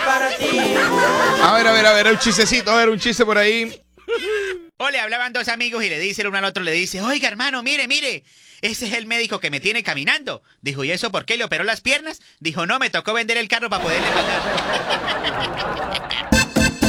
para ti. A ver, un chistecito, un chiste por ahí. O le hablaban dos amigos y le dice el uno al otro, le dice, oiga, hermano, mire, ese es el médico que me tiene caminando. Dijo, ¿y eso por qué? ¿Le operó las piernas? Dijo, no, me tocó vender el carro para poderle pagar.